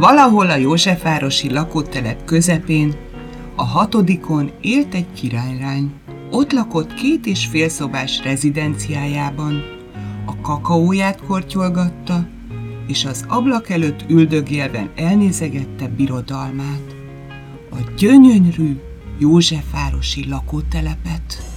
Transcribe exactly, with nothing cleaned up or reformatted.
Valahol a józsefvárosi lakótelep közepén, a hatodikon élt egy királylány. Ott lakott két és fél szobás rezidenciájában, a kakaóját kortyolgatta, és az ablak előtt üldögélven elnézegette birodalmát, a gyönyörű józsefvárosi lakótelepet.